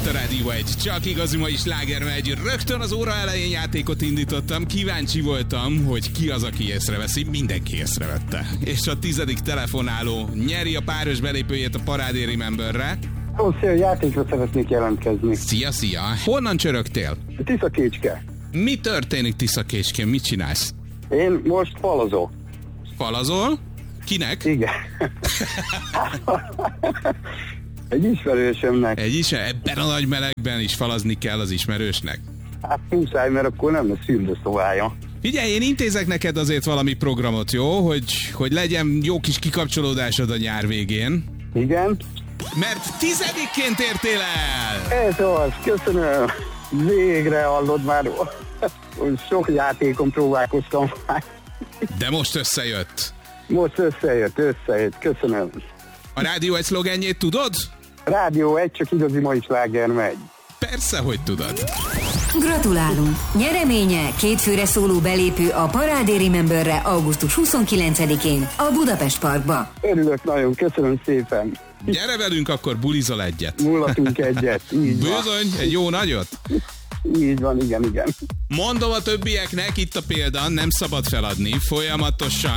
a Rádió 1. Csak igazi ma is sláger megy. Rögtön az óra elején játékot indítottam. Kíváncsi voltam, hogy ki az, aki észreveszi. Mindenki észrevette. És a 10. telefonáló nyeri a páros belépőjét a Parádé Rememberre. Szia, játékra szeretnék jelentkezni. Szia. Honnan csörögtél? Tiszakécske. Mi történik Tiszakécskén? Mit csinálsz? Én most falazok. Falazol? Kinek? Igen. Egy ismerősömnek. Ebben a nagy melegben is falazni kell az ismerősnek? Hát muszáj, mert akkor nem lesz fürdőszobája. Figyelj, én intézek neked azért valami programot, jó? Hogy legyen jó kis kikapcsolódásod a nyár végén. Igen. Mert 10-ként értél el! Ez az, köszönöm. Végre hallod már. Sok játékon próbálkoztam már. De most összejött. Most összejött, köszönöm. A Rádió 1 szlogenjét tudod? Rádió 1, csak igazi mai sláger megy. Persze, hogy tudod. Gratulálunk! Nyereménye 2 főre szóló belépő a Parádé Rememberre augusztus 29-én a Budapest Parkba. Örülök nagyon, köszönöm szépen. Gyere velünk, akkor bulizol egyet. Mullatunk egyet, így van. Bizony, egy jó nagyot? Így van, igen. Mondom a többieknek, itt a példa, nem szabad feladni, folyamatosan